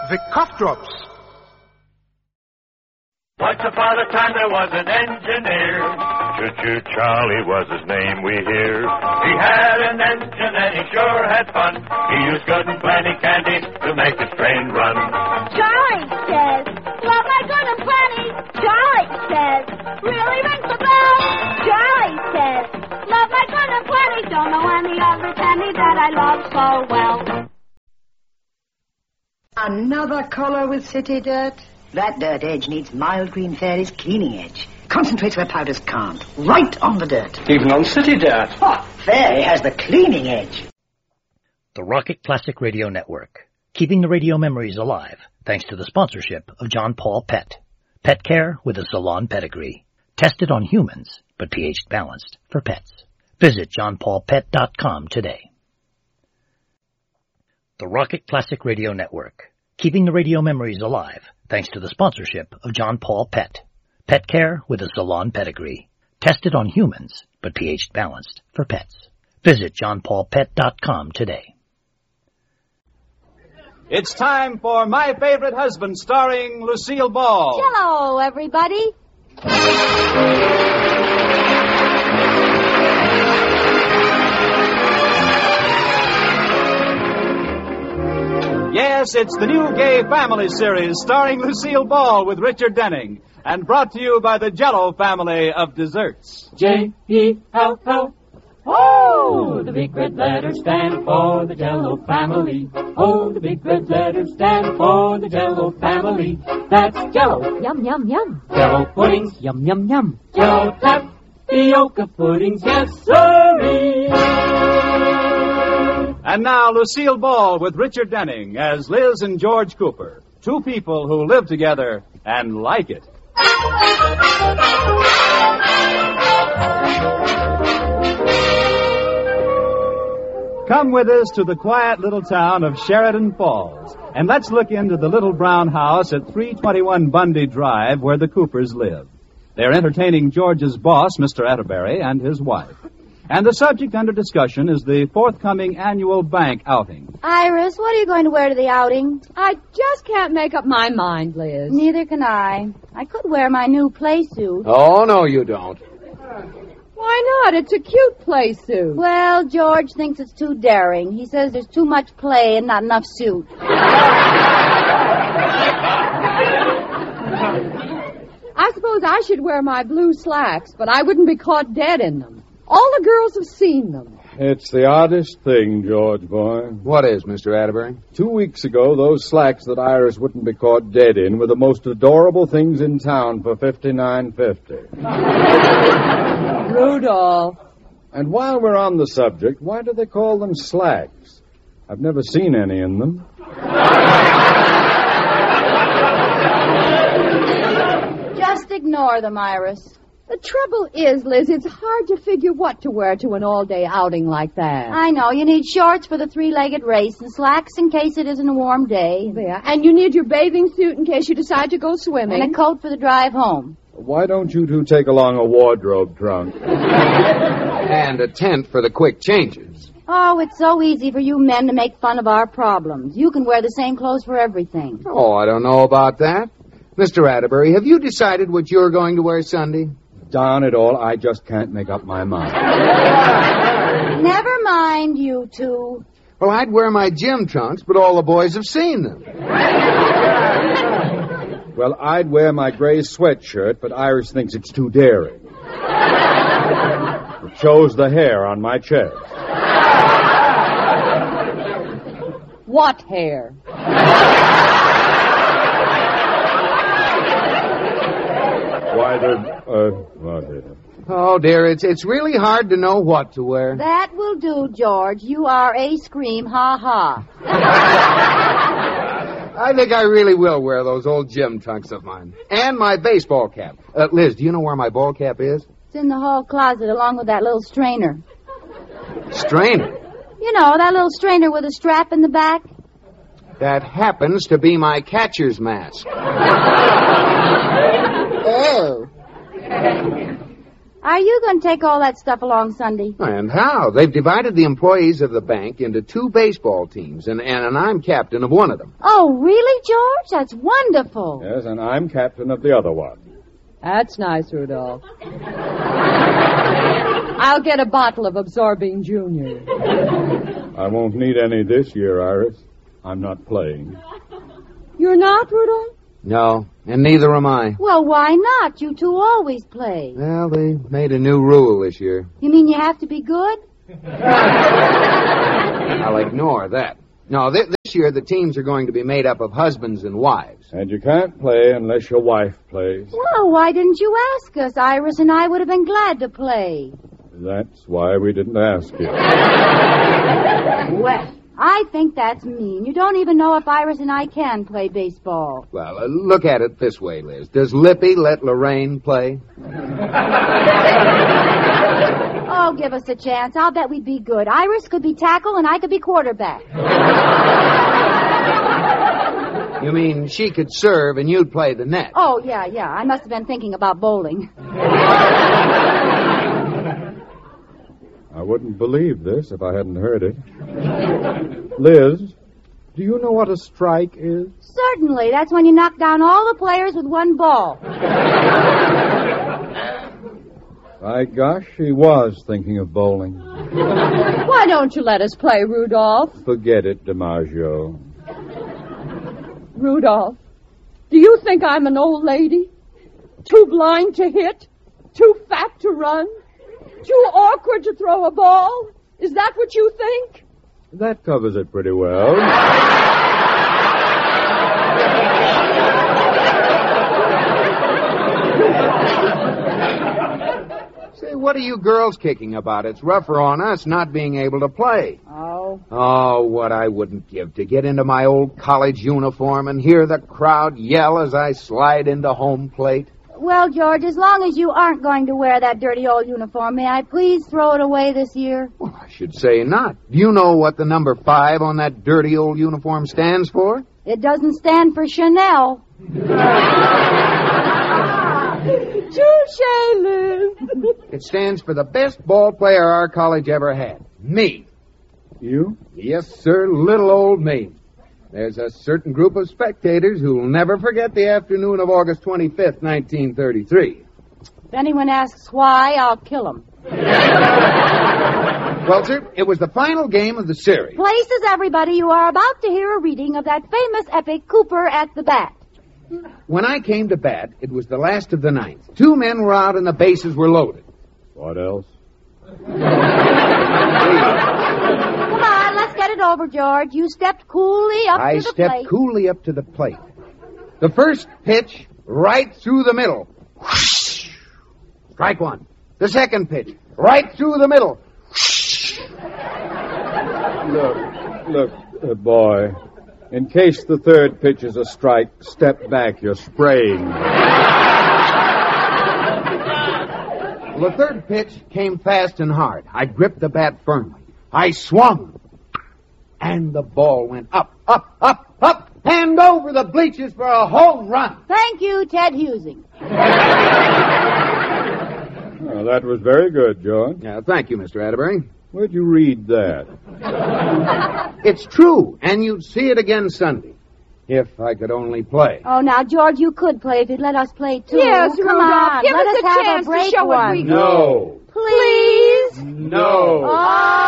The Cough Drops. Once upon a time there was an engineer. Choo-choo Charlie was his name, we hear. He had an engine and he sure had fun. He used good and plenty candy to make his train run. Charlie says, love my good and plenty. Charlie says, really rings the bell. Charlie says, love my good and plenty. Don't know any other candy that I love so well. Another collar with city dirt? That dirt edge needs Mild Green Fairy's cleaning edge. Concentrates where powders can't. Right on the dirt. Even on city dirt. Oh, Fairy has the cleaning edge. The Rocket Classic Radio Network. Keeping the radio memories alive thanks to the sponsorship of John Paul Pet. Pet care with a salon pedigree. Tested on humans, but pH balanced for pets. Visit johnpaulpet.com today. The Rocket Classic Radio Network. Keeping the radio memories alive thanks to the sponsorship of John Paul Pet. Pet care with a salon pedigree. Tested on humans, but pH balanced for pets. Visit johnpaulpet.com today. It's time for My Favorite Husband, starring Lucille Ball. Hello, everybody. Yes, it's the new Gay Family series starring Lucille Ball with Richard Denning and brought to you by the Jell-O family of desserts. J-E-L-L. Oh, the big red letters stand for the Jell-O family. Oh, the big red letters stand for the Jell-O family. That's Jell-O. Yum, yum, yum. Jell-O puddings. Yum, yum, yum. Jell-O tapioca puddings. Yes, sirree. And now, Lucille Ball with Richard Denning as Liz and George Cooper, two people who live together and like it. Come with us to the quiet little town of Sheridan Falls, and let's look into the little brown house at 321 Bundy Drive where the Coopers live. They're entertaining George's boss, Mr. Atterbury, and his wife. And the subject under discussion is the forthcoming annual bank outing. Iris, what are you going to wear to the outing? I just can't make up my mind, Liz. Neither can I. I could wear my new play suit. Oh, no, you don't. Why not? It's a cute play suit. Well, George thinks it's too daring. He says there's too much play and not enough suit. I suppose I should wear my blue slacks, but I wouldn't be caught dead in them. All the girls have seen them. It's the oddest thing, George boy. What is, Mr. Atterbury? 2 weeks ago, those slacks that Iris wouldn't be caught dead in were the most adorable things in town for $59.50. Rudolph. And while we're on the subject, why do they call them slacks? I've never seen any in them. Just ignore them, Iris. The trouble is, Liz, it's hard to figure what to wear to an all-day outing like that. I know. You need shorts for the three-legged race and slacks in case it isn't a warm day. Yeah, and you need your bathing suit in case you decide to go swimming. And a coat for the drive home. Why don't you two take along a wardrobe trunk? And a tent for the quick changes. Oh, it's so easy for you men to make fun of our problems. You can wear the same clothes for everything. Oh, I don't know about that. Mr. Atterbury, have you decided what you're going to wear Sunday? Darn it all, I just can't make up my mind. Never mind, you two. Well, I'd wear my gym trunks, but all the boys have seen them. Well, I'd wear my gray sweatshirt, but Iris thinks it's too daring. It shows the hair on my chest. What hair? Why, Oh, dear, it's really hard to know what to wear. That will do, George. You are a scream ha-ha. I think I really will wear those old gym trunks of mine. And my baseball cap. Liz, do you know where my ball cap is? It's in the hall closet along with that little strainer. Strainer? You know, that little strainer with a strap in the back. That happens to be my catcher's mask. Oh. Are you going to take all that stuff along Sunday? And how? They've divided the employees of the bank into 2 baseball teams, and I'm captain of one of them. Oh, really, George? That's wonderful. Yes, and I'm captain of the other one. That's nice, Rudolph. I'll get a bottle of Absorbing Junior. I won't need any this year, Iris. I'm not playing. You're not, Rudolph? No, and neither am I. Well, why not? You two always play. Well, they made a new rule this year. You mean you have to be good? I'll ignore that. No, this year the teams are going to be made up of husbands and wives. And you can't play unless your wife plays. Well, why didn't you ask us? Iris and I would have been glad to play. That's why we didn't ask you. Well, I think that's mean. You don't even know if Iris and I can play baseball. Well, look at it this way, Liz. Does Lippy let Lorraine play? Oh, give us a chance. I'll bet we'd be good. Iris could be tackle and I could be quarterback. You mean she could serve and you'd play the net? Oh, yeah. I must have been thinking about bowling. I wouldn't believe this if I hadn't heard it. Liz, do you know what a strike is? Certainly. That's when you knock down all the players with one ball. By gosh, she was thinking of bowling. Why don't you let us play, Rudolph? Forget it, DiMaggio. Rudolph, do you think I'm an old lady? Too blind to hit? Too fat to run? Too awkward to throw a ball? Is that what you think? That covers it pretty well. Say, what are you girls kicking about? It's rougher on us not being able to play. Oh. Oh, what I wouldn't give to get into my old college uniform and hear the crowd yell as I slide into home plate. Well, George, as long as you aren't going to wear that dirty old uniform, may I please throw it away this year? Well, I should say not. Do you know what the number 5 on that dirty old uniform stands for? It doesn't stand for Chanel. Touché, Liz. It stands for the best ball player our college ever had. Me. You? Yes, sir, little old me. There's a certain group of spectators who'll never forget the afternoon of August 25th, 1933. If anyone asks why, I'll kill him. Well, sir, it was the final game of the series. Places, everybody, you are about to hear a reading of that famous epic, Cooper at the Bat. When I came to bat, it was the last of the 9th. 2 men were out and the bases were loaded. What else? Come on, let's get it over, George. You stepped coolly up to the plate. I stepped coolly up to the plate. The first pitch, right through the middle. Whoosh! Strike 1. The second pitch, right through the middle. Look, boy. In case the third pitch is a strike, step back. You're spraying. Well, the third pitch came fast and hard. I gripped the bat firmly. I swung. And the ball went up, and over the bleachers for a home run. Thank you, Ted Husing. Well, that was very good, George. Yeah, thank you, Mr. Atterbury. Where'd you read that? It's true, and you'd see it again Sunday. If I could only play. Oh, now, George, you could play if you'd let us play, too. Yes, come Rudolph, on. give let us a have chance a break to show what we one. got. No. Please? No. Oh.